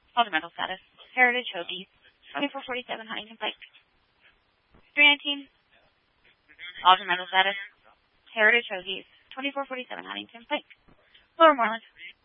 Alder mental status. Heritage Hoagie. 2447 Huntington Pike. 319. Alder mental status. Heritage Hoagie. 2447 Huntington Pike. Lower Moreland.